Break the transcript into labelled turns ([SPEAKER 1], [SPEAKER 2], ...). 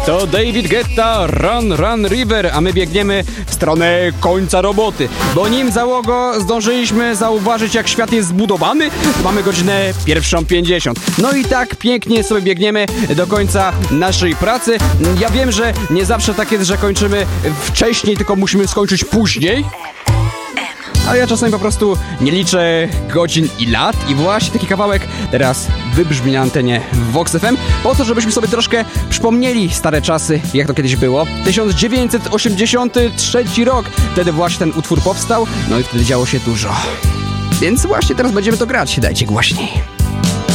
[SPEAKER 1] To David Guetta, Run Run River, a my biegniemy w stronę końca roboty. Bo nim, załogo, zdążyliśmy zauważyć, jak świat jest zbudowany, to mamy godzinę 1:50. No i tak pięknie sobie biegniemy do końca naszej pracy. Ja wiem, że nie zawsze tak jest, że kończymy wcześniej, tylko musimy skończyć później. A ja czasami po prostu nie liczę godzin i lat i właśnie taki kawałek teraz wybrzmi na antenie Vox FM po to, żebyśmy sobie troszkę przypomnieli stare czasy, jak to kiedyś było. 1983 rok, wtedy właśnie ten utwór powstał, no i wtedy działo się dużo. Więc właśnie teraz będziemy to grać, dajcie głośniej.